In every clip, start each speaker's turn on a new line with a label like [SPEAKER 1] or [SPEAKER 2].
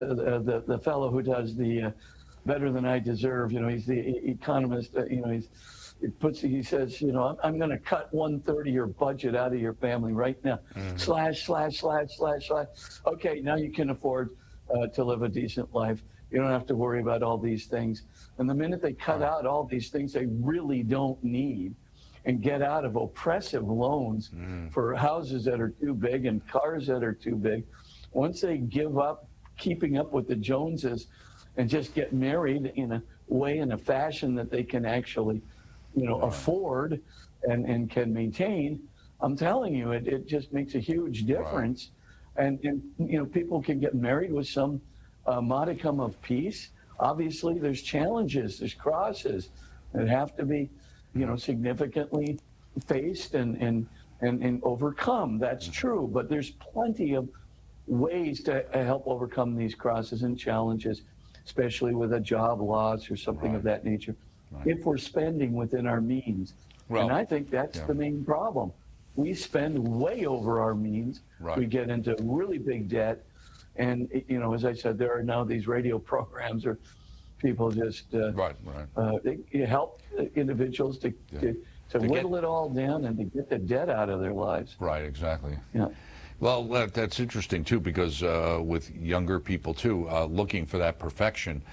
[SPEAKER 1] the fellow who does the Better Than I Deserve. He's the economist. He says, I'm going to cut 1/3 of your budget out of your family right now. Slash, slash, slash, slash, slash. Okay, now you can afford to live a decent life. You don't have to worry about all these things. And the minute they cut out all these things they really don't need and get out of oppressive loans for houses that are too big and cars that are too big, once they give up keeping up with the Joneses and just get married in a way, in a fashion that they can actually, afford and can maintain, I'm telling you, it just makes a huge difference. Right. And people can get married with some modicum of peace. Obviously, there's challenges, there's crosses that have to be, significantly faced and overcome. That's true, but there's plenty of ways to help overcome these crosses and challenges, especially with a job loss or something of that nature, if we're spending within our means. Well, and I think that's the main problem. We spend way over our means. Right. We get into really big debt. And, as I said, there are now these radio programs or people just they help individuals to whittle it all down and to get the debt out of their lives. Right, exactly. Yeah.
[SPEAKER 2] Well, that's interesting, too, because with younger people, too, looking for that perfection,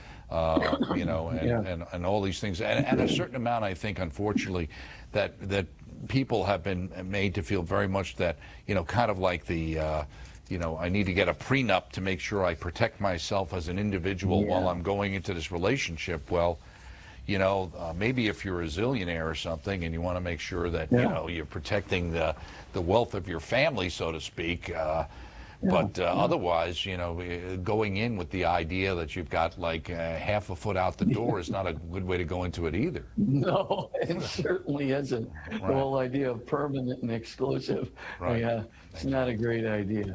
[SPEAKER 2] and all these things. And a certain amount, I think, unfortunately, that people have been made to feel very much that, kind of like the, I need to get a prenup to make sure I protect myself as an individual while I'm going into this relationship. Well, maybe if you're a zillionaire or something and you want to make sure that, you're protecting the wealth of your family, so to speak. But otherwise, going in with the idea that you've got like half a foot out the door is not a good way to go into it either.
[SPEAKER 1] No, it certainly isn't. Right. The whole idea of permanent and exclusive, it's not a great idea.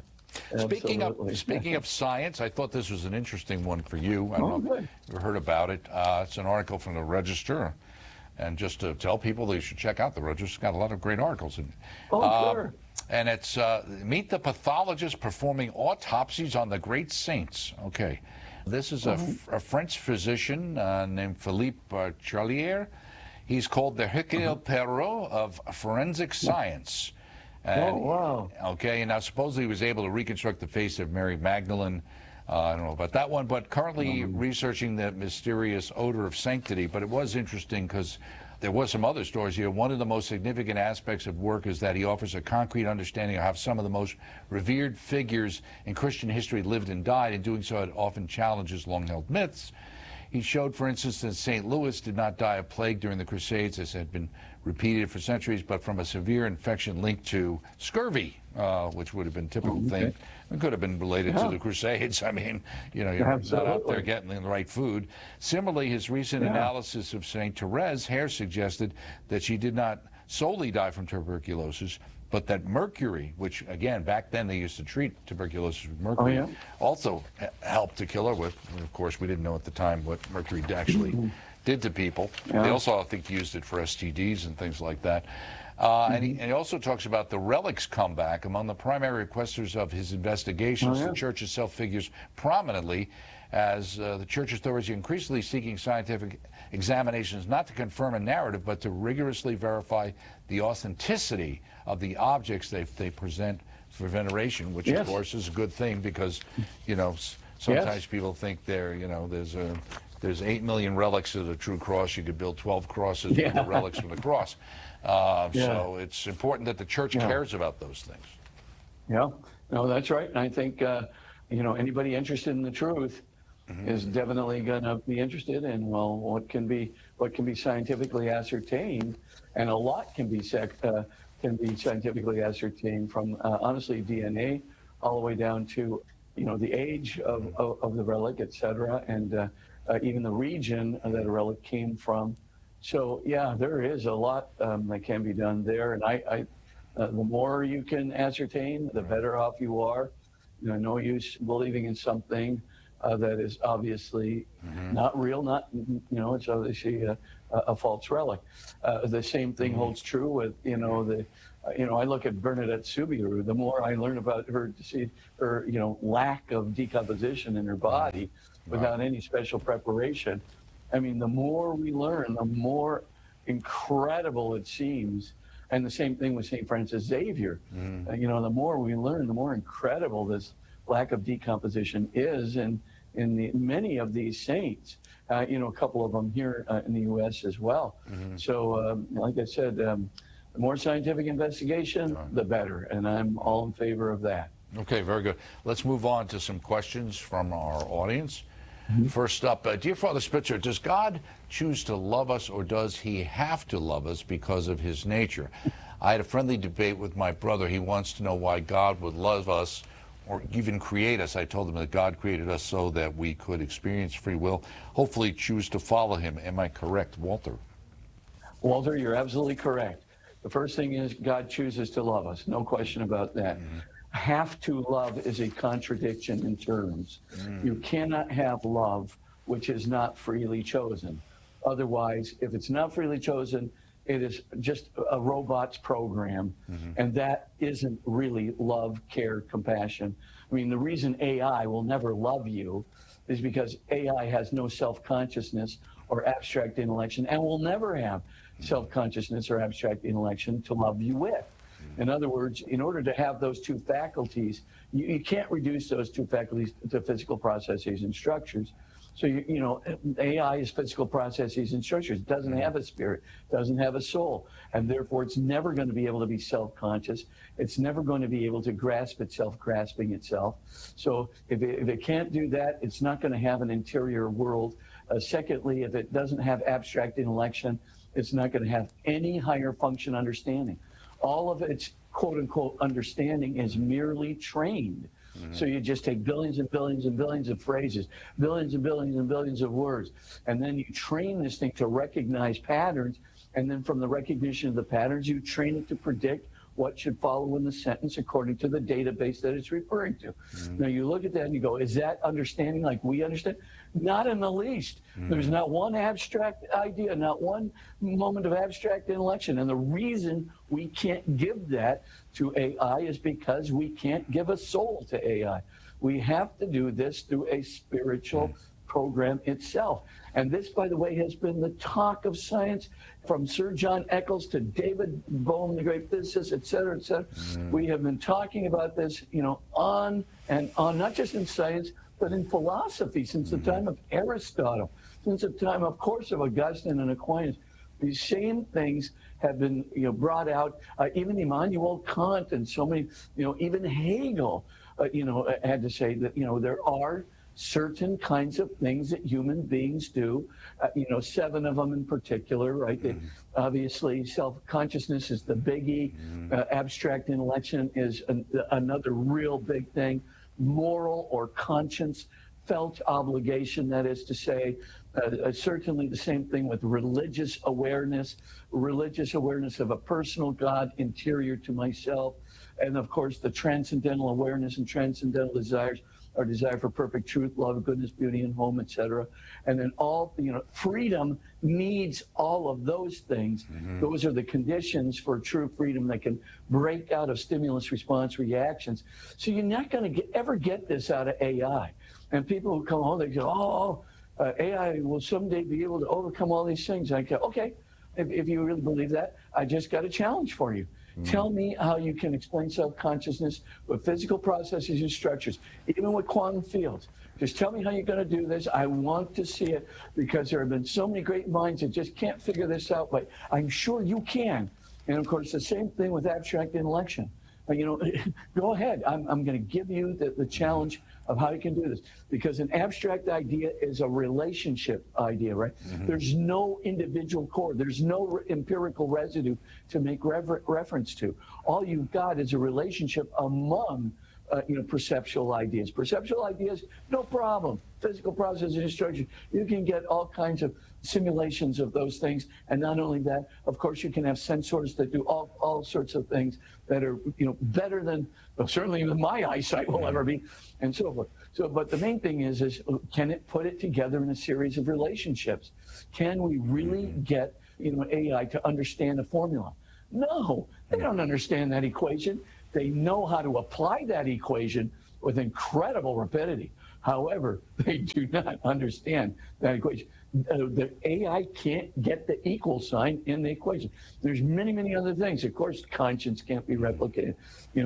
[SPEAKER 2] Speaking of science, I thought this was an interesting one for you. I don't know if you heard about it. It's an article from the Register. And just to tell people they should check out the Register. It's got a lot of great articles in it.
[SPEAKER 1] Sure.
[SPEAKER 2] And it's Meet the Pathologist Performing Autopsies on the Great Saints. Okay. This is a French physician named Philippe Charlier. He's called the Hercule Poirot of forensic science. And, okay, and now supposedly he was able to reconstruct the face of Mary Magdalene. I don't know about that one, but currently researching the mysterious odor of sanctity. But it was interesting because there was some other stories here. One of the most significant aspects of work is that he offers a concrete understanding of how some of the most revered figures in Christian history lived and died. In doing so, it often challenges long-held myths. He showed, for instance, that St. Louis did not die of plague during the Crusades, as had been repeated for centuries, but from a severe infection linked to scurvy, which would have been a typical thing. It could have been related to the Crusades. I mean, you're not out there getting the right food. Similarly, his recent analysis of St. Therese Hair suggested that she did not solely die from tuberculosis, but that mercury, which, again, back then they used to treat tuberculosis with mercury, also helped to kill her with. Of course, we didn't know at the time what mercury actually did to people. They also, I think, used it for STDs and things like that. And he also talks about the relics comeback. Among the primary requesters of his investigations, the church itself figures prominently as the church authorities are increasingly seeking scientific examinations not to confirm a narrative, but to rigorously verify the authenticity of the objects they present for veneration, which of course is a good thing because, sometimes people think there's 8 million relics of the true cross. You could build 12 crosses with the relics from the cross. So it's important that the church cares about those things.
[SPEAKER 1] Yeah, no, that's right. And I think, anybody interested in the truth is definitely going to be interested in, what can be scientifically ascertained, and a lot can be scientifically ascertained from, honestly, DNA all the way down to, the age of the relic, et cetera, and even the region that a relic came from. So, there is a lot that can be done there. And I the more you can ascertain, the better off you are. No use believing in something that is obviously not real, it's obviously a false relic. The same thing holds true with, the I look at Bernadette Subaru. The more I learn about her, to see her, lack of decomposition in her body without any special preparation. I mean, the more we learn, the more incredible it seems. And the same thing with St. Francis Xavier. The more we learn, the more incredible this lack of decomposition is in many of these saints. A couple of them here in the U.S. as well. So, like I said, the more scientific investigation, the better. And I'm all in favor of that.
[SPEAKER 2] Okay, very good. Let's move on to some questions from our audience. First up, dear Father Spitzer, does God choose to love us, or does he have to love us because of his nature? I had a friendly debate with my brother. He wants to know why God would love us or even create us. I told him that God created us so that we could experience free will, hopefully choose to follow him. Am I correct, Walter?
[SPEAKER 1] Walter, you're absolutely correct. The first thing is God chooses to love us. No question about that. Have to love is a contradiction in terms. You cannot have love which is not freely chosen. Otherwise, if it's not freely chosen, it is just a robot's program. And that isn't really love, care, compassion. I mean, the reason AI will never love you is because AI has no self-consciousness or abstract intellection, and will never have self-consciousness or abstract intellection to love you with. In other words, in order to have those two faculties, you can't reduce those two faculties to physical processes and structures. So, AI is physical processes and structures. It doesn't have a spirit, doesn't have a soul, and therefore it's never going to be able to be self-conscious. It's never going to be able to grasp itself, grasping itself. So if it can't do that, it's not going to have an interior world. Secondly, if it doesn't have abstract intellection, it's not going to have any higher function understanding. All of its quote-unquote understanding is merely trained. So you just take billions and billions and billions of phrases, billions and billions and billions of words, and then you train this thing to recognize patterns, and then from the recognition of the patterns, you train it to predict what should follow in the sentence according to the database that it's referring to. Now you look at that and you go, is that understanding like we understand? Not in the least. There's not one abstract idea, not one moment of abstract intellection. And the reason we can't give that to AI is because we can't give a soul to AI. We have to do this through a spiritual program itself. And this, by the way, has been the talk of science from Sir John Eccles to David Bohm, the great physicist, et cetera, et cetera. We have been talking about this, on and on, not just in science, but in philosophy since the time of Aristotle, since the time, of course, of Augustine and Aquinas. These same things have been, brought out. Even Immanuel Kant and so many, even Hegel, had to say that, there are certain kinds of things that human beings do, 7 of them in particular, right? Obviously, self-consciousness is the biggie. Abstract intellection is another real big thing. Moral or conscience felt obligation, that is to say, certainly the same thing with religious awareness of a personal God interior to myself, and of course the transcendental awareness and transcendental desires, our desire for perfect truth, love, goodness, beauty, and home, etc. And then all, freedom needs all of those things. Those are the conditions for true freedom that can break out of stimulus response reactions. So you're not going to ever get this out of AI. And people who come home, they go, AI will someday be able to overcome all these things. I go, okay, if you really believe that, I just got a challenge for you. Tell me how you can explain self-consciousness with physical processes and structures, even with quantum fields. Just tell me how you're going to do this. I want to see it, because there have been so many great minds that just can't figure this out, but I'm sure you can. And of course, the same thing with abstract intellection. Go ahead. I'm going to give you the challenge of how you can do this, because an abstract idea is a relationship idea, right? There's no individual core. There's no empirical residue to make reference to. All you've got is a relationship among perceptual ideas. Perceptual ideas, no problem. Physical processes and structures, you can get all kinds of simulations of those things. And not only that, of course, you can have sensors that do all sorts of things that are, better than, certainly even my eyesight will ever be, and so forth. So, but the main thing is can it put it together in a series of relationships? Can we really get, AI to understand a formula? No, They don't understand that equation. They know how to apply that equation with incredible rapidity. However, they do not understand that equation. The AI can't get the equal sign in the equation. There's many, many other things. Of course, conscience can't be replicated.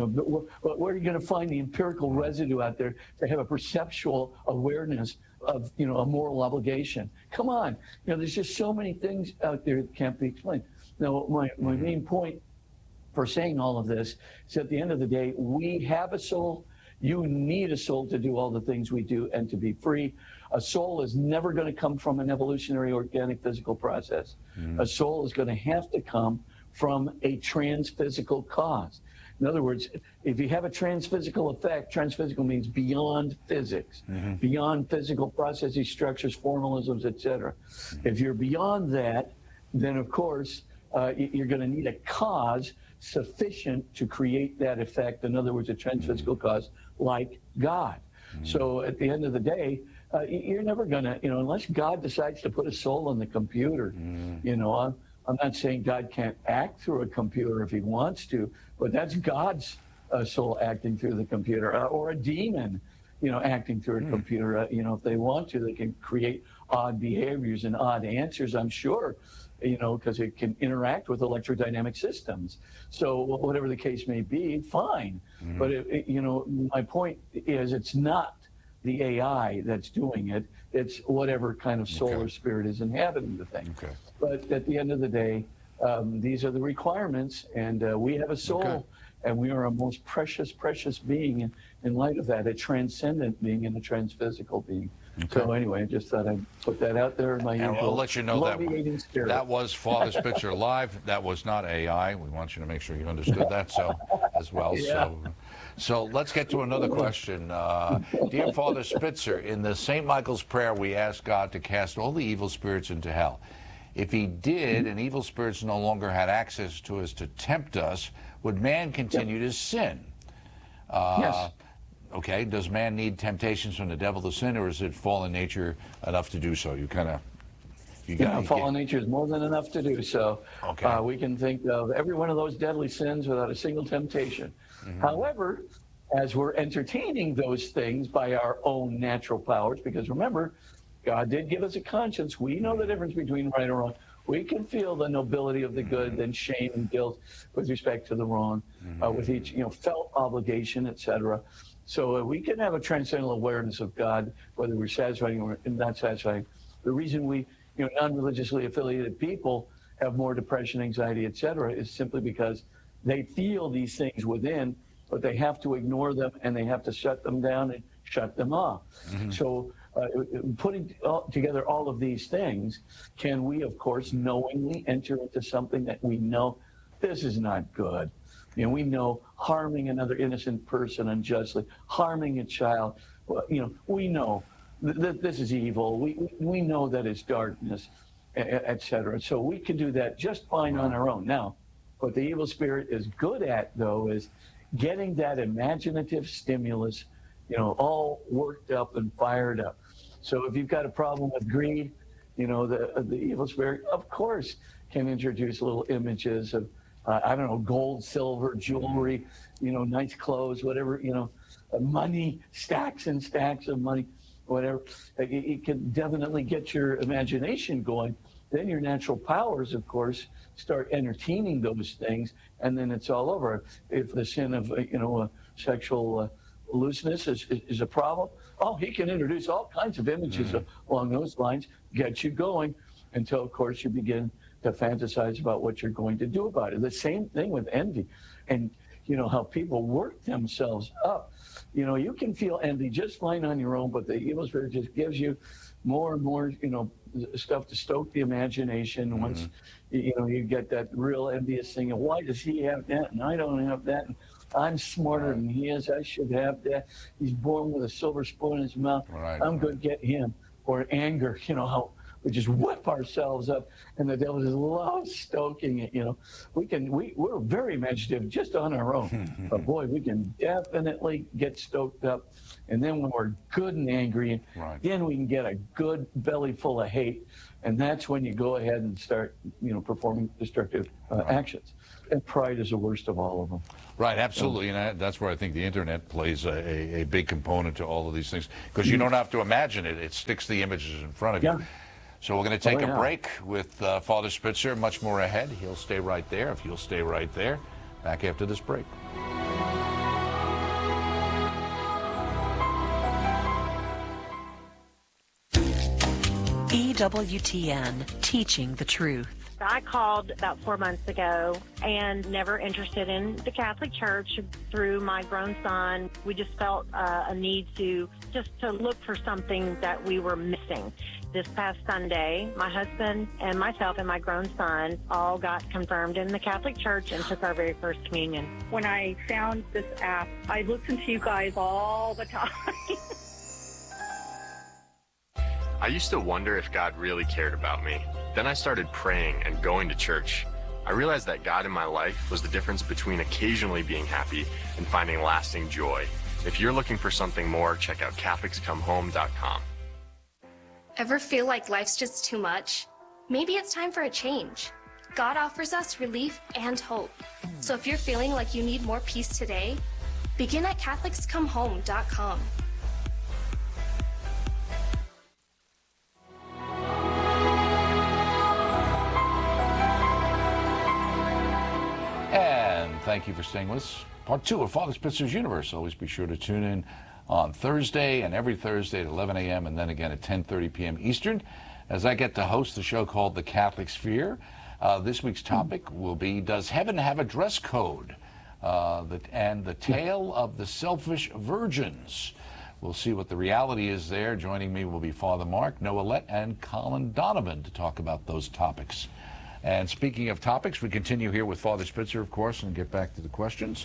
[SPEAKER 1] But where are you going to find the empirical residue out there to have a perceptual awareness of, a moral obligation? Come on. There's just so many things out there that can't be explained. Now, my main point for saying all of this is at the end of the day, we have a soul. You need a soul to do all the things we do and to be free. A soul is never going to come from an evolutionary, organic, physical process. A soul is going to have to come from a trans-physical cause. In other words, if you have a trans-physical effect, trans-physical means beyond physics, beyond physical processes, structures, formalisms, etc. If you're beyond that, then of course, you're going to need a cause sufficient to create that effect. In other words, a trans-physical cause like God. So at the end of the day, you're never going to, unless God decides to put a soul in the computer, I'm not saying God can't act through a computer if he wants to, but that's God's soul acting through the computer, or a demon, acting through a computer. If they want to, they can create odd behaviors and odd answers, I'm sure, because it can interact with electrodynamic systems. So whatever the case may be, fine. But, my point is it's not the AI that's doing it. It's whatever kind of soul or spirit is inhabiting the thing. But at the end of the day, these are the requirements, and we have a soul, and we are a most precious, precious being in light of that, a transcendent being and a transphysical being. So anyway, I just thought I'd put that out there in my usual.
[SPEAKER 2] I'll let you know that was Father Spitzer live. That was not AI. We want you to make sure you understood that as well.
[SPEAKER 1] Yeah.
[SPEAKER 2] So let's get to another question. Dear Father Spitzer, in the St. Michael's prayer, we ask God to cast all the evil spirits into hell. If he did, and evil spirits no longer had access to us to tempt us, would man continue to sin?
[SPEAKER 1] Yes.
[SPEAKER 2] Okay, does man need temptations from the devil to sin, or is it fallen nature enough to do so?
[SPEAKER 1] Fallen nature is more than enough to do so.
[SPEAKER 2] Okay.
[SPEAKER 1] We can think of every one of those deadly sins without a single temptation. However, as we're entertaining those things by our own natural powers, because remember, God did give us a conscience. We know the difference between right and wrong. We can feel the nobility of the good and shame and guilt with respect to the wrong, with each felt obligation, etc. So we can have a transcendental awareness of God, whether we're satisfying or not satisfying. The reason we, non-religiously affiliated people have more depression, anxiety, etc., is simply because they feel these things within, but they have to ignore them and they have to shut them down and shut them off. So putting together all of these things, can we, of course, knowingly enter into something that we know this is not good? We know harming another innocent person unjustly, harming a child, we know that this is evil. We know that it's darkness, etc. So we can do that just fine on our own. Now, what the evil spirit is good at, though, is getting that imaginative stimulus, all worked up and fired up. So if you've got a problem with greed, the evil spirit, of course, can introduce little images of, gold, silver, jewelry, nice clothes, whatever, money, stacks and stacks of money, whatever. It can definitely get your imagination going. Then your natural powers, of course, start entertaining those things, and then it's all over. If the sin of, sexual looseness is a problem, he can introduce all kinds of images along those lines, get you going, until, of course, you begin to fantasize about what you're going to do about it. The same thing with envy. And, how people work themselves up. You can feel envy just fine on your own, but the evil spirit just gives you more and more, stuff to stoke the imagination. Once, you get that real envious thing of, why does he have that and I don't have that? And I'm smarter than he is. I should have that. He's born with a silver spoon in his mouth. I'm going to get him. Or anger, how we just whip ourselves up, and the devil just loves stoking it. We're very imaginative just on our own, but boy, we can definitely get stoked up. And then when we're good and angry,
[SPEAKER 2] Right.
[SPEAKER 1] then we can get a good belly full of hate, and that's when you go ahead and start, performing destructive actions. And pride is the worst of all of them.
[SPEAKER 2] Right, absolutely, and that's where I think the internet plays a big component to all of these things, because you don't have to imagine it; it sticks the images in front of you.
[SPEAKER 1] Yeah.
[SPEAKER 2] So we're going to take a break with Father Spitzer. Much more ahead. He'll stay right there. If you'll stay right there, back after this break.
[SPEAKER 3] EWTN, teaching the truth.
[SPEAKER 4] I called about 4 months ago and never interested in the Catholic Church. Through my grown son, we just felt a need to look for something that we were missing. This past Sunday, my husband and myself and my grown son all got confirmed in the Catholic Church and took our very first communion.
[SPEAKER 5] When I found this app, I listened to you guys all the time.
[SPEAKER 6] I used to wonder if God really cared about me. Then I started praying and going to church. I realized that God in my life was the difference between occasionally being happy and finding lasting joy. If you're looking for something more, check out CatholicsComeHome.com.
[SPEAKER 7] Ever feel like life's just too much? Maybe it's time for a change. God offers us relief and hope. So if you're feeling like you need more peace today, begin at CatholicsComeHome.com.
[SPEAKER 2] And thank you for staying with us. Part 2 of Father Spitzer's Universe. Always be sure to tune in on Thursday and every Thursday at 11 a.m. and then again at 10:30 p.m. Eastern, as I get to host the show called The Catholic Sphere. This week's topic will be, does heaven have a dress code? And the tale of the selfish virgins. We'll see what the reality is there. Joining me will be Father Mark Noelet and Colin Donovan to talk about those topics. And speaking of topics, we continue here with Father Spitzer, of course, and get back to the questions.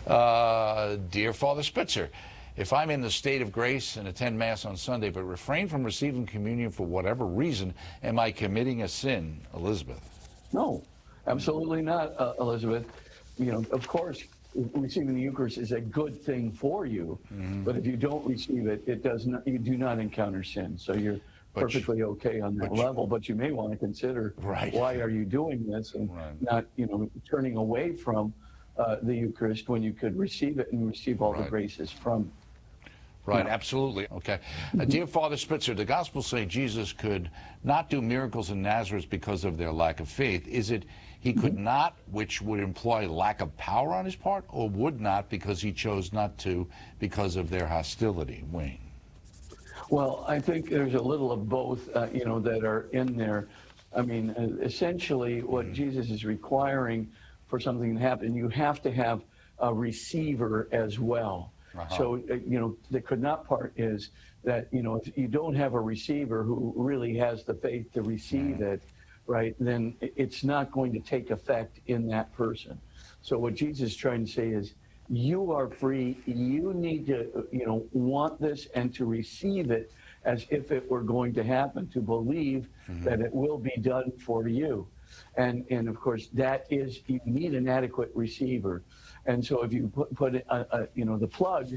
[SPEAKER 2] Dear Father Spitzer, if I'm in the state of grace and attend Mass on Sunday but refrain from receiving communion for whatever reason, am I committing a sin? Elizabeth.
[SPEAKER 1] No, absolutely not, Elizabeth. Of course, receiving the Eucharist is a good thing for you, but if you don't receive it, you do not encounter sin. So you're perfectly okay on that level, but you may want to consider why are you doing this and not, turning away from the Eucharist when you could receive it and receive all the graces from it.
[SPEAKER 2] Right, absolutely. Okay. Dear Father Spitzer, the Gospels say Jesus could not do miracles in Nazareth because of their lack of faith. Is it he could not, which would imply lack of power on his part, or would not because he chose not to because of their hostility? Wayne.
[SPEAKER 1] Well, I think there's a little of both, that are in there. I mean, essentially what Jesus is requiring for something to happen, you have to have a receiver as well. So, the could not part is that, if you don't have a receiver who really has the faith to receive it, right, then it's not going to take effect in that person. So what Jesus is trying to say is, you are free. You need to, want this and to receive it as if it were going to happen, to believe that it will be done for you. And of course, that is, you need an adequate receiver. And so if you put the plug,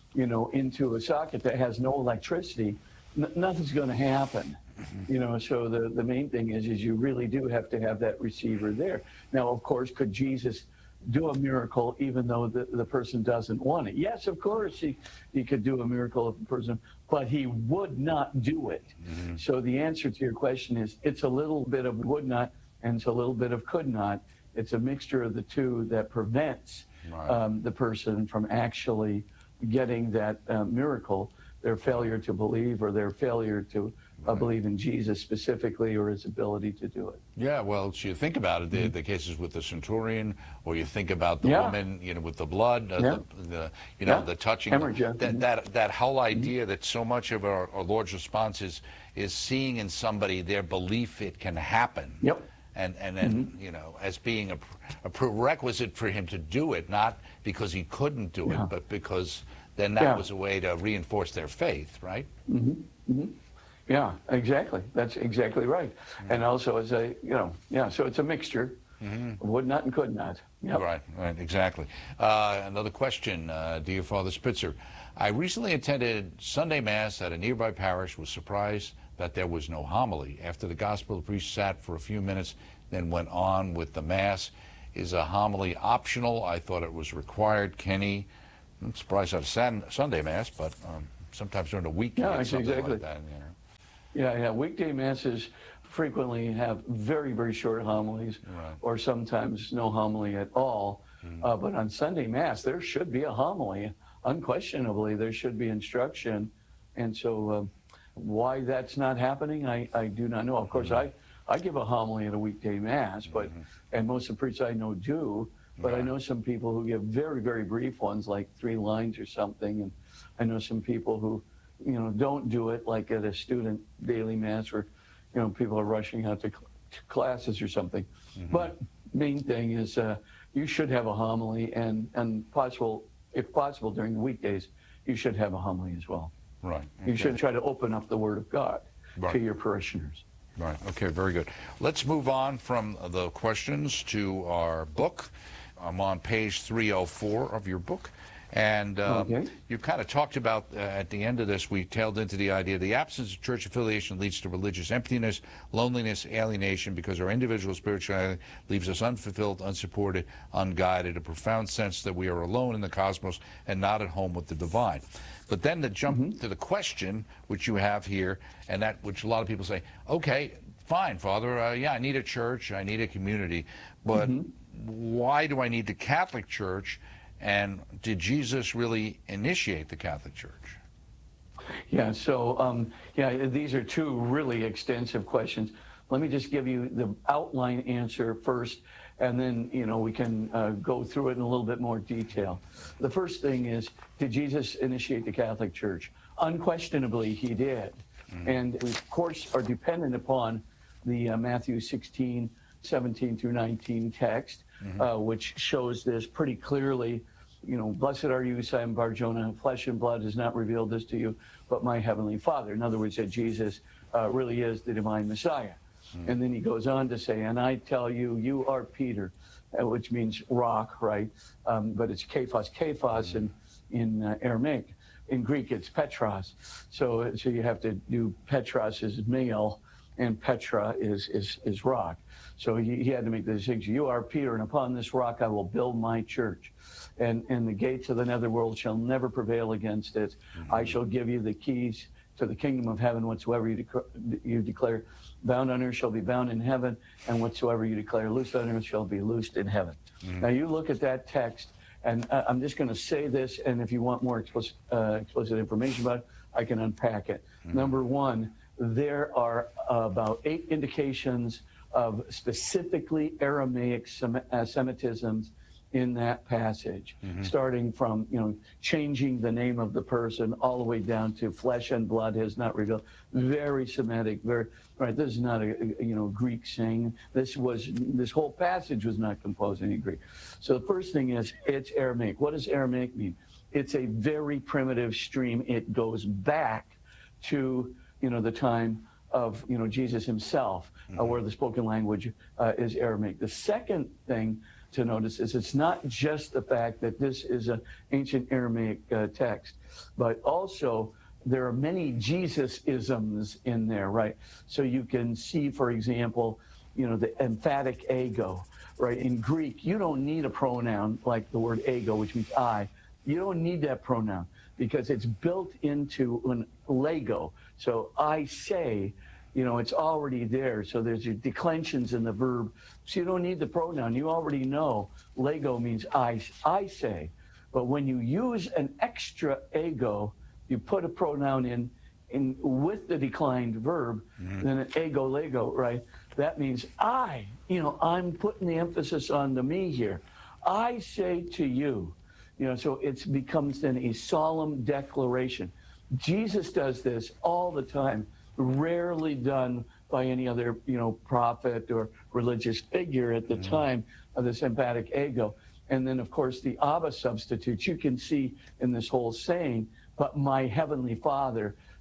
[SPEAKER 1] into a socket that has no electricity, nothing's going to happen. So the main thing is you really do have to have that receiver there. Now, of course, could Jesus do a miracle even though the person doesn't want it? Yes, of course he could do a miracle of a person, but he would not do it. So the answer to your question is, it's a little bit of would not and it's a little bit of could not. It's a mixture of the two that prevents the person from actually getting that miracle, their failure to believe or their failure to believe in Jesus specifically, or his ability to do it.
[SPEAKER 2] Yeah, well, so you think about it, the cases with the centurion, or you think about the woman, with the blood, the touching, that whole idea that so much of our Lord's response is seeing in somebody their belief it can happen. And then, as being a prerequisite for him to do it, not because he couldn't do it, but because then that was a way to reinforce their faith, right?
[SPEAKER 1] Yeah, exactly. That's exactly right. And also as a, so it's a mixture of would not and could not. Yep.
[SPEAKER 2] Right, exactly. Another question, dear Father Spitzer. I recently attended Sunday Mass at a nearby parish, was surprised that there was no homily. After the gospel, the priest sat for a few minutes, then went on with the Mass. Is a homily optional? I thought it was required. Kenny, I'm surprised at a Sunday Mass, but sometimes during the week you get something
[SPEAKER 1] exactly.
[SPEAKER 2] like that.
[SPEAKER 1] Yeah. Weekday Masses frequently have very, very short homilies,
[SPEAKER 2] Right.
[SPEAKER 1] or sometimes no homily at all. But on Sunday Mass, there should be a homily. Unquestionably, there should be instruction. And so why that's not happening, I do not know. Of course, I give a homily at a weekday Mass, but and most of the priests I know do. But I know some people who give very, very brief ones, like 3 lines or something. And I know some people who, don't do it, like at a student daily Mass where, people are rushing out to classes or something. But main thing is you should have a homily, and if possible, during the weekdays, you should have a homily as well.
[SPEAKER 2] Right.
[SPEAKER 1] You should try to open up the Word of God to your parishioners.
[SPEAKER 2] Right. Okay, very good. Let's move on from the questions to our book. I'm on page 304 of your book. And you kind of talked about, at the end of this, we tailed into the idea the absence of church affiliation leads to religious emptiness, loneliness, alienation, because our individual spirituality leaves us unfulfilled, unsupported, unguided, a profound sense that we are alone in the cosmos and not at home with the divine. But then to jump to the question, which you have here, and that which a lot of people say, okay, fine, Father, I need a church, I need a community, but why do I need the Catholic Church? And did Jesus really initiate the Catholic Church?
[SPEAKER 1] Yeah, so, these are 2 really extensive questions. Let me just give you the outline answer first, and then, we can go through it in a little bit more detail. The first thing is, did Jesus initiate the Catholic Church? Unquestionably, he did. And we, of course, are dependent upon the Matthew 16, 17 through 19 text, which shows this pretty clearly. Blessed are you, Simon Bar-Jonah, flesh and blood has not revealed this to you, but my heavenly Father. In other words, that Jesus really is the divine Messiah. And then he goes on to say, and I tell you, you are Peter, which means rock, right? But it's Kephas in Aramaic. In Greek, it's Petros. So you have to do Petros is male, and Petra is rock. So he had to make the distinction. You are Peter, and upon this rock I will build my church. And the gates of the netherworld shall never prevail against it. I shall give you the keys to the kingdom of heaven. Whatsoever you declare bound on earth shall be bound in heaven, and whatsoever you declare loosed on earth shall be loosed in heaven. Now you look at that text, and I'm just going to say this, and if you want more explicit information about it, I can unpack it. Number 1, there are about 8 indications of specifically Aramaic Semitisms in that passage, starting from, changing the name of the person all the way down to flesh and blood has not revealed. Very Semitic, right. This is not a Greek saying. This whole passage was not composed in Greek. So the first thing is it's Aramaic. What does Aramaic mean? It's a very primitive stream. It goes back to, the time of, Jesus himself, where the spoken language is Aramaic. The second thing to notice is it's not just the fact that this is an ancient Aramaic text, but also there are many Jesus-isms in there, right? So you can see, for example, the emphatic ego, right? In Greek, you don't need a pronoun like the word ego, which means I. You don't need that pronoun because it's built into an lego. So I say, it's already there. So there's your declensions in the verb. So you don't need the pronoun. You already know lego means I say. But when you use an extra ego, you put a pronoun in with the declined verb, then an ego lego, right? That means I, I'm putting the emphasis on the me here. I say to you, so it becomes then a solemn declaration. Jesus does this all the time, rarely done by any other, prophet or religious figure at the time of this emphatic ego. And then, of course, the Abba substitutes you can see in this whole saying, but my heavenly Father,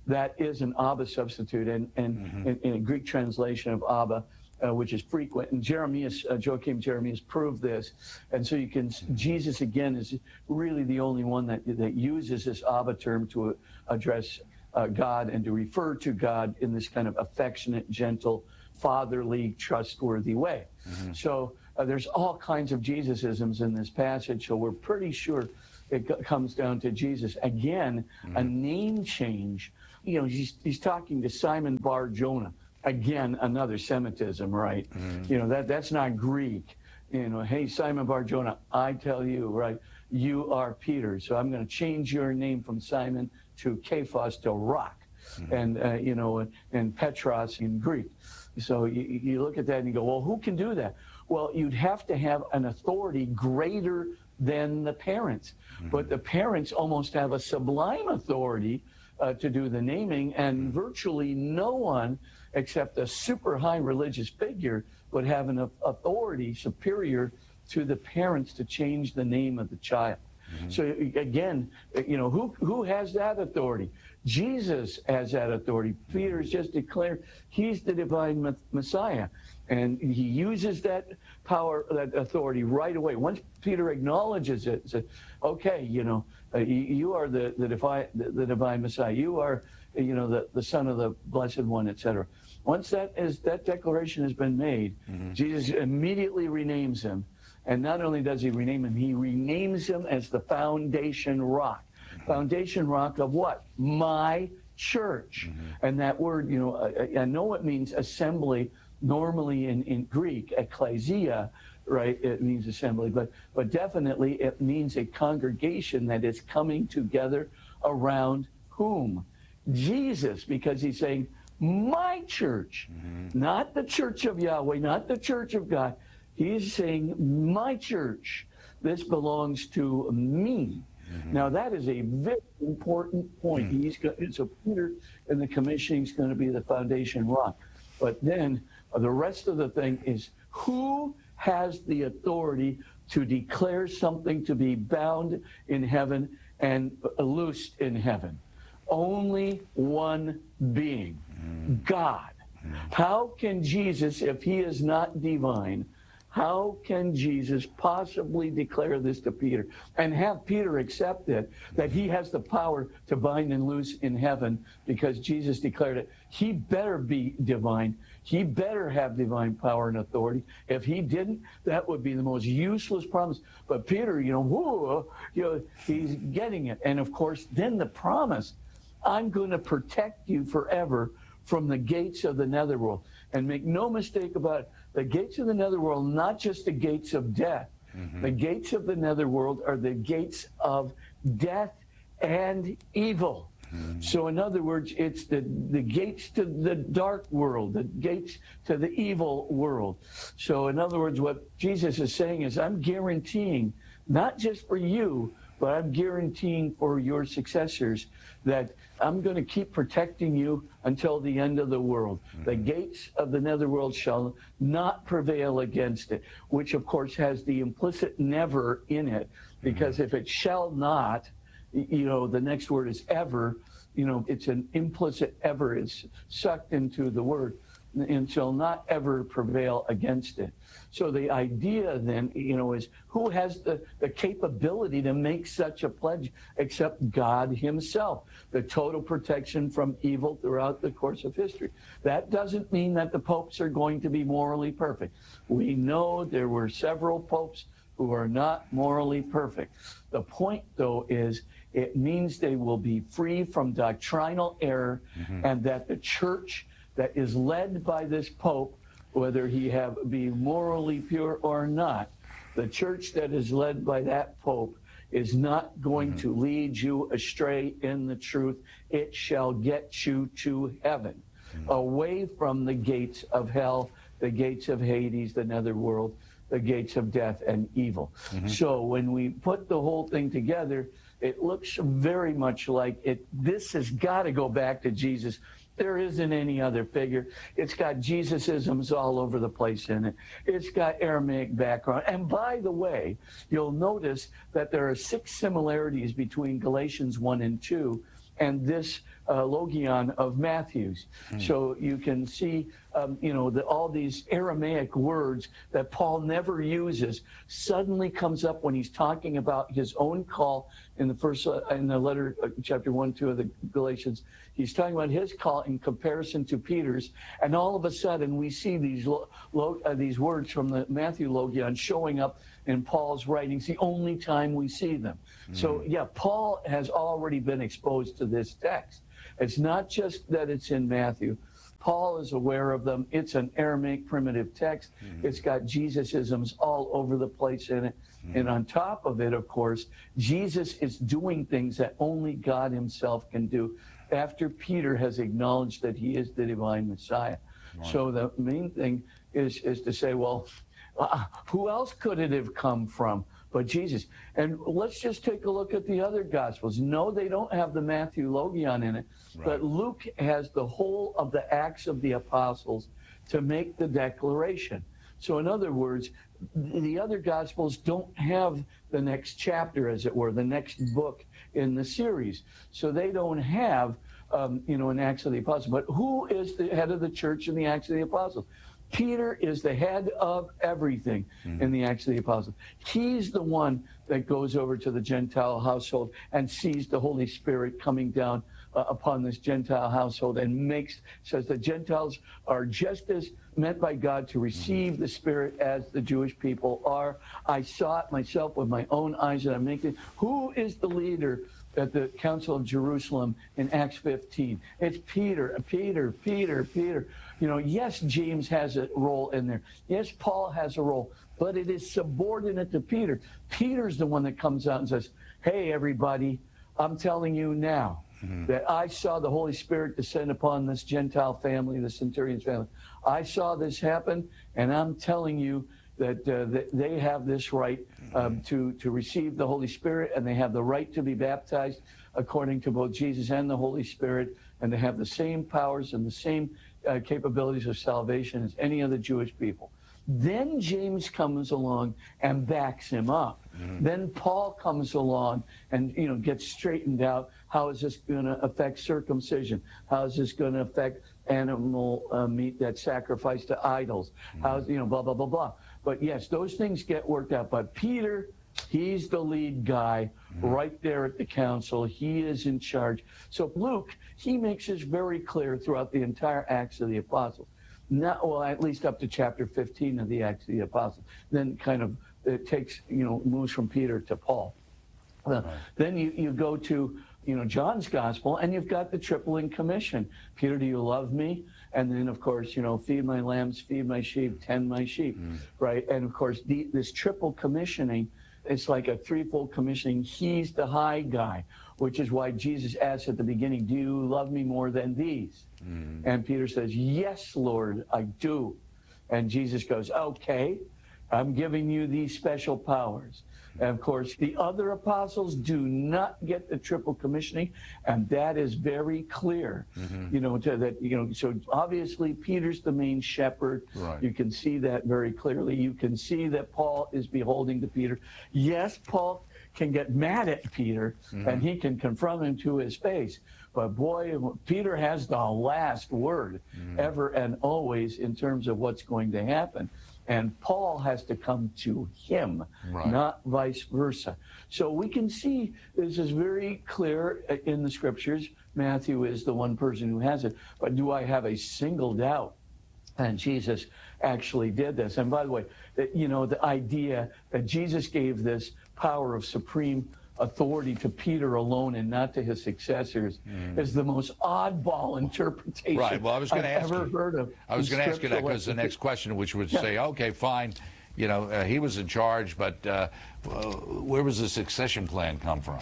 [SPEAKER 1] that is an Abba substitute, and in a Greek translation of Abba, which is frequent. And Joachim Jeremias proved this. And so Jesus again is really the only one that uses this Abba term to address God and to refer to God in this kind of affectionate, gentle, fatherly, trustworthy way. So there's all kinds of Jesusisms in this passage. So we're pretty sure it comes down to Jesus. Again, a name change. You know, he's talking to Simon Bar Jonah. Again, another Semitism, right? You know, that's not Greek. You know, hey, Simon Bar Jonah, I tell you, right, you are Peter. So I'm going to change your name from Simon to Kephas, to rock. And, you know, and Petros in Greek. So you look at that and you go, well, who can do that? Well, you'd have to have an authority greater than the parents. But the parents almost have a sublime authority to do the naming, and virtually no one except a super high religious figure would have an authority superior to the parents to change the name of the child. So again, you know, who has that authority? Jesus has that authority. Peter's just declared he's the divine Messiah, and he uses that power, that authority right away. Once Peter acknowledges it, says, okay, you know, you are the divine Messiah. You are, you know, the Son of the Blessed One, etc. Once that declaration has been made, Jesus immediately renames him. And not only does he rename him, he renames him as the foundation rock. Foundation rock of what? My church. And that word, you know, I know it means assembly normally in Greek, ekklesia, right? It means assembly, but definitely it means a congregation that is coming together around whom? Jesus, because he's saying, my church, not the church of Yahweh, not the church of God. He's saying, my church, this belongs to me. Now, that is a very important point. So Peter in the commissioning is going to be the foundation rock. But then the rest of the thing is, who has the authority to declare something to be bound in heaven and loosed in heaven? Only one being, God. How can Jesus, if he is not divine, how can Jesus possibly declare this to Peter and have Peter accept it, that he has the power to bind and loose in heaven because Jesus declared it? He better be divine. He better have divine power and authority. If he didn't, that would be the most useless promise. But Peter, you know, whoa, you know, he's getting it. And of course, then the promise, I'm going to protect you forever from the gates of the netherworld. And make no mistake about it, the gates of the netherworld, not just the gates of death. The gates of the netherworld are the gates of death and evil. So in other words, it's the gates to the dark world, the gates to the evil world. So in other words, what Jesus is saying is, I'm guaranteeing, not just for you, but I'm guaranteeing for your successors that I'm going to keep protecting you until the end of the world. The gates of the netherworld shall not prevail against it, which of course has the implicit never in it, because if it shall not, you know, the next word is ever, you know, it's an implicit ever. It's sucked into the word and shall not ever prevail against it. So the idea then, you know, is who has the capability to make such a pledge except God himself, the total protection from evil throughout the course of history. That doesn't mean that the popes are going to be morally perfect. We know there were several popes who are not morally perfect. The point, though, is it means they will be free from doctrinal error, and that the church that is led by this pope, whether he be morally pure or not, the church that is led by that pope is not going to lead you astray in the truth. It shall get you to heaven, away from the gates of hell, the gates of Hades, the netherworld, the gates of death and evil. So when we put the whole thing together, it looks very much like this has got to go back to Jesus. There isn't any other figure. It's got Jesusisms all over the place in it. It's got Aramaic background. And by the way, you'll notice that there are 6 similarities between Galatians 1 and 2 and this logion of Matthew's. So you can see, all these Aramaic words that Paul never uses suddenly comes up when he's talking about his own call in the letter, chapter 1-2 of the Galatians. He's talking about his call in comparison to Peter's, and all of a sudden we see these words from the Matthew logion showing up in Paul's writings, the only time we see them. So, yeah, Paul has already been exposed to this text. It's not just that it's in Matthew. Paul is aware of them. It's an Aramaic primitive text. It's got Jesus-isms all over the place in it. And on top of it, of course, Jesus is doing things that only God himself can do after Peter has acknowledged that he is the divine Messiah. Right. So the main thing is to say, well, who else could it have come from but Jesus? And let's just take a look at the other Gospels. No, they don't have the Matthew logion in it, right. But Luke has the whole of the Acts of the Apostles to make the declaration. So in other words, the other Gospels don't have the next chapter, as it were, the next book in the series. So they don't have, an Acts of the Apostles. But who is the head of the church in the Acts of the Apostles? Peter is the head of everything in the Acts of the Apostles. He's the one that goes over to the Gentile household and sees the Holy Spirit coming down upon this Gentile household and says the Gentiles are just as meant by God to receive the Spirit as the Jewish people are. I saw it myself with my own eyes, and I'm making. Who is the leader at the Council of Jerusalem in Acts 15? It's Peter. Yes, James has a role in there. Yes, Paul has a role, but it is subordinate to Peter. Peter's the one that comes out and says, hey, everybody, I'm telling you now that I saw the Holy Spirit descend upon this Gentile family, the centurion's family. I saw this happen, and I'm telling you that they have this right to receive the Holy Spirit, and they have the right to be baptized according to both Jesus and the Holy Spirit, and they have the same powers and the same capabilities of salvation as any other Jewish people. Then James comes along and backs him up. Then Paul comes along and gets straightened out. How is this going to affect circumcision? How is this going to affect animal meat that's sacrificed to idols? How's blah blah blah blah. But yes, those things get worked out. But Peter, he's the lead guy right there at the council. He is in charge. So Luke, he makes this very clear throughout the entire Acts of the Apostles. At least up to chapter 15 of the Acts of the Apostles. Then kind of it takes, moves from Peter to Paul. Then you go to, John's Gospel, and you've got the tripling commission. Peter, do you love me? And then, of course, feed my lambs, feed my sheep, tend my sheep, right? And, of course, this triple commissioning, it's like a threefold commissioning. He's the high guy, which is why Jesus asks at the beginning, do you love me more than these? And Peter says, yes, Lord, I do. And Jesus goes, okay, I'm giving you these special powers. And of course, the other apostles do not get the triple commissioning, and that is very clear. So obviously Peter's the main shepherd. Right. You can see that very clearly. You can see that Paul is beholding to Peter. Yes, Paul can get mad at Peter, and he can confront him to his face. But boy, Peter has the last word ever and always in terms of what's going to happen. And Paul has to come to him, not vice versa. So we can see this is very clear in the scriptures. Matthew is the one person who has it. But do I have a single doubt that Jesus actually did this? And by the way, the idea that Jesus gave this power of supreme authority to Peter alone and not to his successors is the most oddball interpretation I've ever heard of.
[SPEAKER 2] I was going to ask you that because the next question, which would say, okay, fine, he was in charge, but where was the succession plan come from?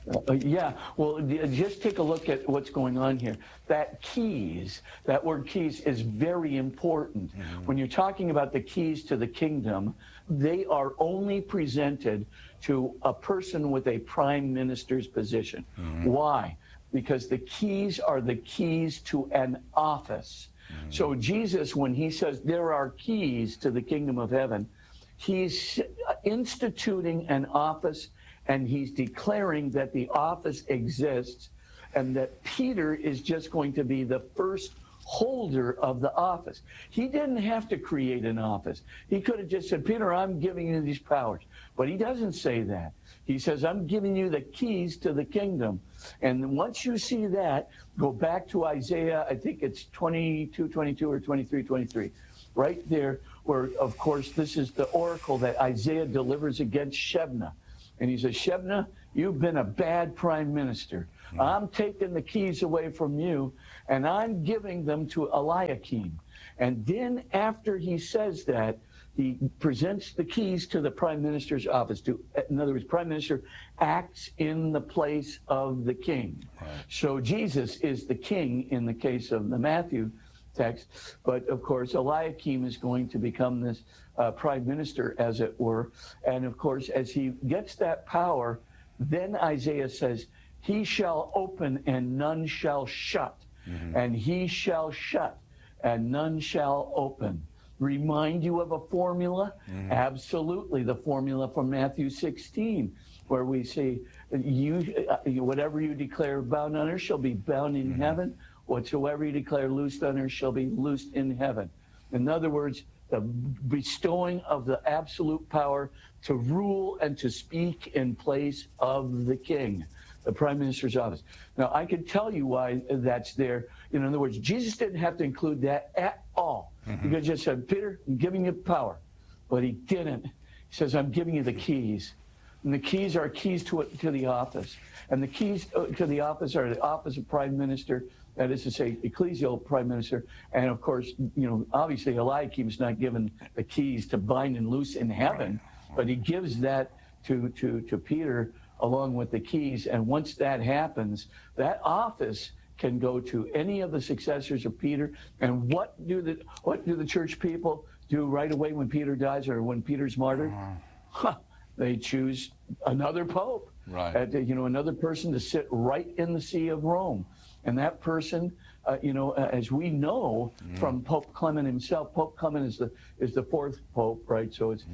[SPEAKER 1] Just take a look at what's going on here. That word keys is very important. When you're talking about the keys to the kingdom, they are only presented to a person with a prime minister's position. Why? Because the keys are the keys to an office. So Jesus, when he says there are keys to the kingdom of heaven, he's instituting an office, and he's declaring that the office exists, and that Peter is just going to be the first holder of the office. He didn't have to create an office. He could have just said, Peter, I'm giving you these powers. But he doesn't say that. He says, I'm giving you the keys to the kingdom. And once you see that, go back to Isaiah, I think it's 22:22 or 23:23, right there, where, of course, this is the oracle that Isaiah delivers against Shebna. And he says, Shebna, you've been a bad prime minister. I'm taking the keys away from you, and I'm giving them to Eliakim. And then after he says that, he presents the keys to the prime minister's office. In other words, prime minister acts in the place of the king. Right. So Jesus is the king in the case of the Matthew text. But, of course, Eliakim is going to become this prime minister, as it were. And, of course, as he gets that power, then Isaiah says, he shall open and none shall shut, and he shall shut and none shall open. Remind you of a formula? Absolutely, the formula from Matthew 16, where we say, whatever you declare bound on earth shall be bound in heaven. Whatsoever you declare loosed on earth shall be loosed in heaven. In other words, the bestowing of the absolute power to rule and to speak in place of the king, the prime minister's office. Now, I can tell you why that's there. In other words, Jesus didn't have to include that at all. He could have just said, Peter, I'm giving you power. But he didn't. He says, I'm giving you the keys. And the keys are keys to the office. And the keys to the office are the office of prime minister, that is to say, ecclesial prime minister. And, of course, obviously Eliakim is not given the keys to bind and loose in heaven, but he gives that to Peter along with the keys. And once that happens, that office can go to any of the successors of Peter. And what do the church people do right away when Peter dies or when Peter's martyred? They choose another pope, right? Another person to sit right in the See of Rome. And that person, as we know from Pope Clement himself, Pope Clement is the fourth pope, right? So it's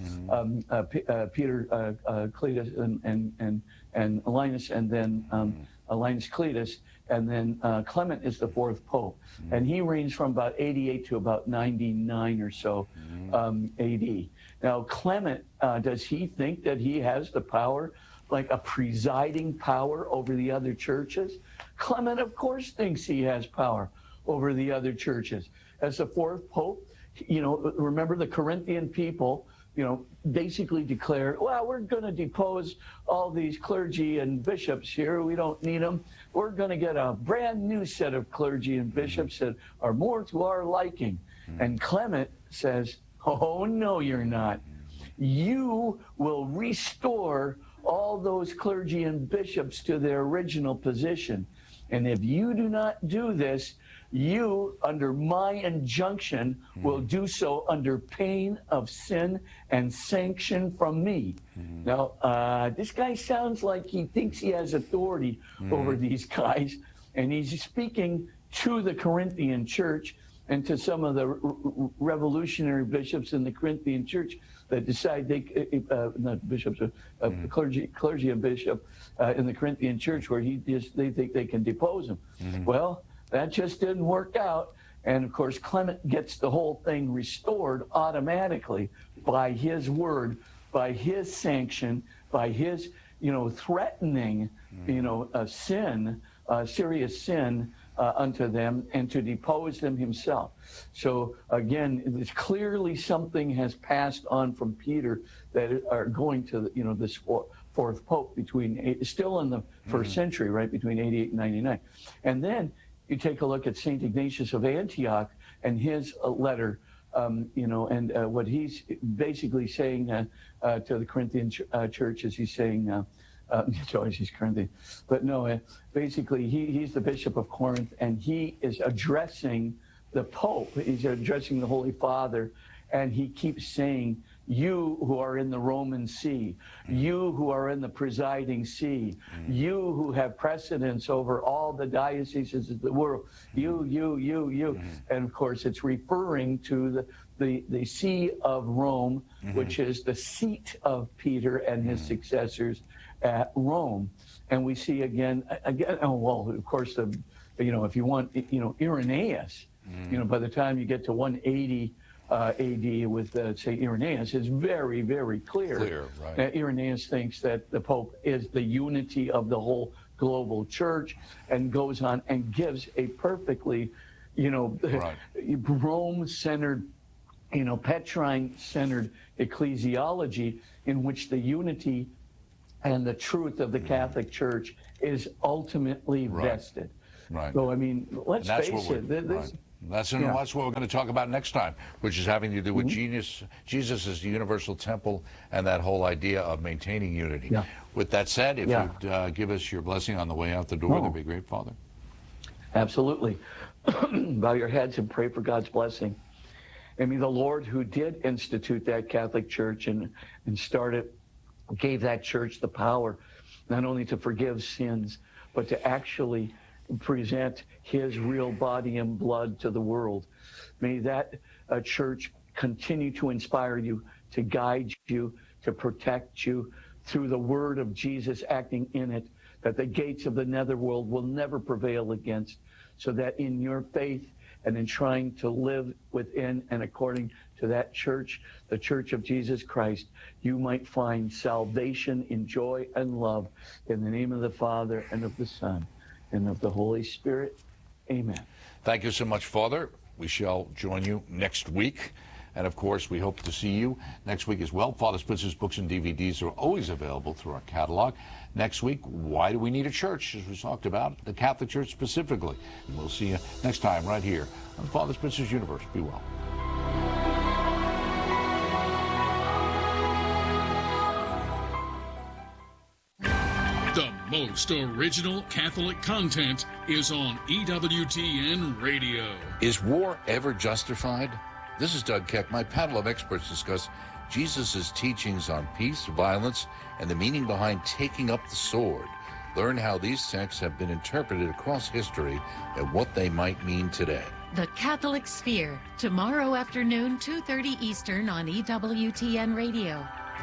[SPEAKER 1] Peter Cletus and Linus, and then Linus Cletus, and then Clement is the fourth pope, and he reigns from about 88 to about 99 or so AD. Now, Clement, does he think that he has the power, like a presiding power over the other churches? Clement, of course, thinks he has power over the other churches. As the fourth pope, remember the Corinthian people, basically declared, well, we're going to depose all these clergy and bishops here. We don't need them. We're going to get a brand new set of clergy and bishops that are more to our liking. And Clement says, oh, no, you're not. You will restore all those clergy and bishops to their original position. And if you do not do this, you, under my injunction, will do so under pain of sin and sanction from me. Now, this guy sounds like he thinks he has authority over these guys, and he's speaking to the Corinthian church and to some of the revolutionary bishops in the Corinthian church that decide not bishops, clergy and bishop in the Corinthian church, where they think they can depose him. Well, that just didn't work out. And of course, Clement gets the whole thing restored automatically by his word, by his sanction, by his, threatening, a sin, serious sin unto them, and to depose them himself. So again, it's clearly something has passed on from Peter that are going to, this fourth pope still in the first century, right, between 88 and 99. And then you take a look at St. Ignatius of Antioch and his letter, and what he's basically saying to the Corinthian church is he's saying, he's Corinthian, but no, basically he's the Bishop of Corinth, and he is addressing the Pope. He's addressing the Holy Father, and he keeps saying, you who are in the Roman see, you who are in the presiding see, you who have precedence over all the dioceses of the world, you. And of course, it's referring to the See of Rome, which is the seat of Peter and his successors at Rome. And we see again, oh, well, of course, if you want, Irenaeus, by the time you get to 180 AD with, say, Irenaeus, it's very, very clear.
[SPEAKER 2] Right.
[SPEAKER 1] That Irenaeus thinks that the Pope is the unity of the whole global church, and goes on and gives a perfectly, Rome-centered, Petrine-centered ecclesiology in which the unity and the truth of the Catholic Church is ultimately vested.
[SPEAKER 2] Right.
[SPEAKER 1] So, I mean, let's face it.
[SPEAKER 2] That's what we're going to talk about next time, which is having to do with Jesus as the universal temple and that whole idea of maintaining unity.
[SPEAKER 1] Yeah.
[SPEAKER 2] With that said, if you'd give us your blessing on the way out the door, that'd be great, Father.
[SPEAKER 1] Absolutely. Bow your heads and pray for God's blessing. I mean, the Lord who did institute that Catholic Church and gave that church the power not only to forgive sins, but to actually present his real body and blood to the world. May that church continue to inspire you, to guide you, to protect you through the word of Jesus acting in it, that the gates of the netherworld will never prevail against, so that in your faith and in trying to live within and according to that church, the Church of Jesus Christ, you might find salvation in joy and love. In the name of the Father, and of the Son, and of the Holy Spirit. Amen.
[SPEAKER 2] Thank you so much, Father. We shall join you next week. And, of course, we hope to see you next week as well. Father Spitzer's books and DVDs are always available through our catalog. Next week, why do we need a church, as we talked about, the Catholic Church specifically. And we'll see you next time right here on Father Spitzer's Universe. Be well.
[SPEAKER 8] The most original Catholic content is on EWTN Radio.
[SPEAKER 2] Is war ever justified? This is Doug Keck. My panel of experts discuss Jesus' teachings on peace, violence, and the meaning behind taking up the sword. Learn how these texts have been interpreted across history and what they might mean today.
[SPEAKER 9] The Catholic Sphere, tomorrow afternoon, 2:30 Eastern on EWTN Radio.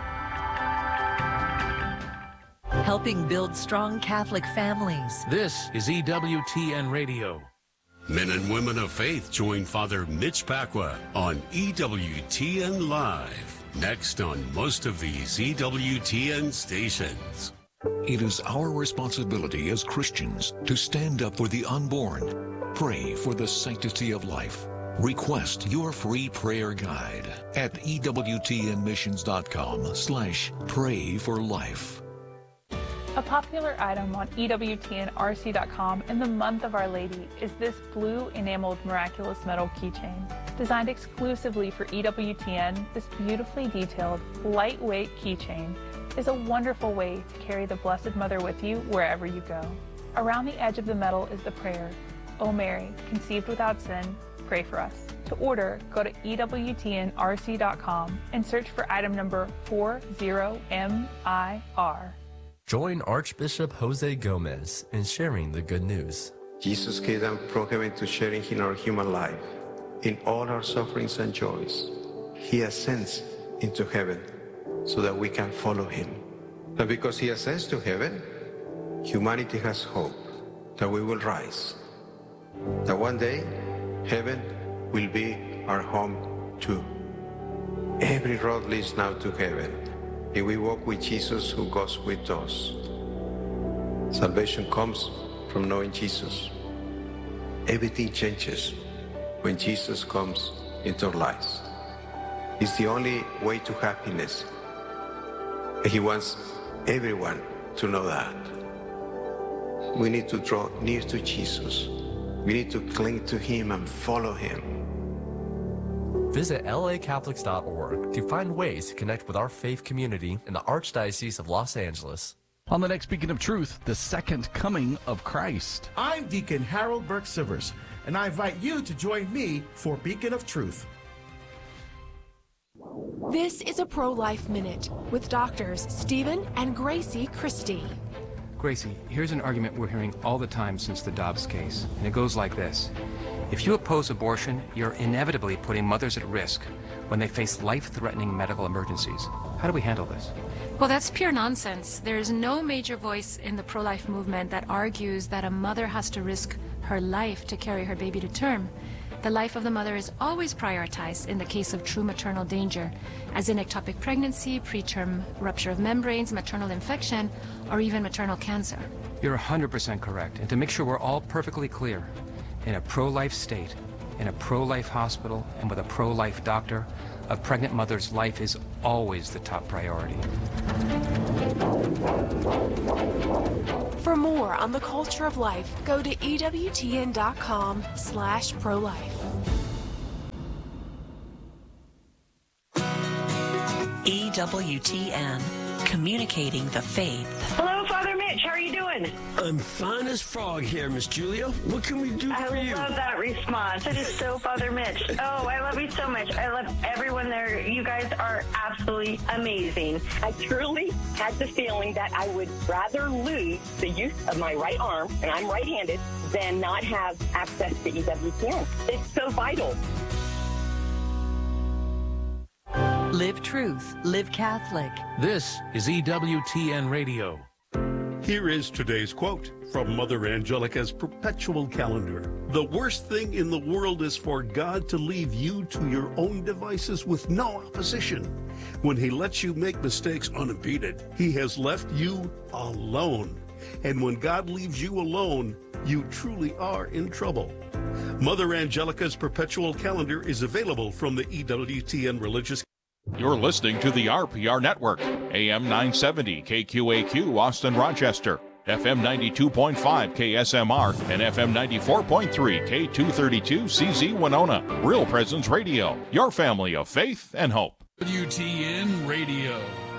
[SPEAKER 3] Helping build strong Catholic families.
[SPEAKER 10] This is EWTN Radio.
[SPEAKER 8] Men and women of faith join Father Mitch Pacwa on EWTN Live. Next on most of these EWTN stations.
[SPEAKER 11] It is our responsibility as Christians to stand up for the unborn, pray for the sanctity of life. Request your free prayer guide at EWTNmissions.com/pray for life.
[SPEAKER 12] A popular item on EWTNRC.com in the month of Our Lady is this blue enameled miraculous metal keychain. Designed exclusively for EWTN, this beautifully detailed, lightweight keychain is a wonderful way to carry the Blessed Mother with you wherever you go. Around the edge of the metal is the prayer, O Mary, conceived without sin, pray for us. To order, go to EWTNRC.com and search for item number 40MIR.
[SPEAKER 13] Join Archbishop Jose Gomez in sharing the good news.
[SPEAKER 14] Jesus came down from heaven to sharing in our human life, in all our sufferings and joys. He ascends into heaven so that we can follow him. And because he ascends to heaven, humanity has hope that we will rise. That one day, heaven will be our home too. Every road leads now to heaven. If we walk with Jesus who goes with us. Salvation comes from knowing Jesus. Everything changes when Jesus comes into our lives. It's the only way to happiness. He wants everyone to know that. We need to draw near to Jesus. We need to cling to him and follow him.
[SPEAKER 13] Visit lacatholics.org to find ways to connect with our faith community in the Archdiocese of Los Angeles.
[SPEAKER 10] On the next Beacon of Truth, the second coming of Christ.
[SPEAKER 15] I'm Deacon Harold Burke-Sivers, and I invite you to join me for Beacon of Truth.
[SPEAKER 16] This is a Pro-Life Minute with doctors Stephen and Gracie Christie.
[SPEAKER 17] Gracie, here's an argument we're hearing all the time since the Dobbs case, and it goes like this. If you oppose abortion, you're inevitably putting mothers at risk when they face life-threatening medical emergencies. How do we handle this?
[SPEAKER 18] Well, that's pure nonsense. There is no major voice in the pro-life movement that argues that a mother has to risk her life to carry her baby to term. The life of the mother is always prioritized in the case of true maternal danger, as in ectopic pregnancy, preterm rupture of membranes, maternal infection, or even maternal cancer.
[SPEAKER 17] You're 100% correct. And to make sure we're all perfectly clear, in a pro-life state, in a pro-life hospital, and with a pro-life doctor, a pregnant mother's life is always the top priority.
[SPEAKER 16] For more on the culture of life, go to EWTN.com/pro-life.
[SPEAKER 3] EWTN, communicating the faith.
[SPEAKER 19] Hello, Father Mitch. How are you doing?
[SPEAKER 20] I'm fine as frog here, Miss Julia. What can we do for you?
[SPEAKER 19] I love that response. It is so Father Mitch. Oh, I love you so much. I love everyone there. You guys are absolutely amazing.
[SPEAKER 5] I truly had the feeling that I would rather lose the use of my right arm, and I'm right-handed, than not have access to EWTN. It's so vital.
[SPEAKER 3] Live truth, live Catholic.
[SPEAKER 10] This is EWTN Radio.
[SPEAKER 8] Here is today's quote from Mother Angelica's perpetual calendar. The worst thing in the world is for God to leave you to your own devices with no opposition. When he lets you make mistakes unimpeded, he has left you alone. And when God leaves you alone, you truly are in trouble. Mother Angelica's perpetual calendar is available from the EWTN Religious.
[SPEAKER 21] You're listening to the RPR Network, AM 970 KQAQ Austin Rochester, FM 92.5 KSMR, and FM 94.3 K232 CZ Winona. Real Presence Radio, your family of faith and hope.
[SPEAKER 10] WTN Radio.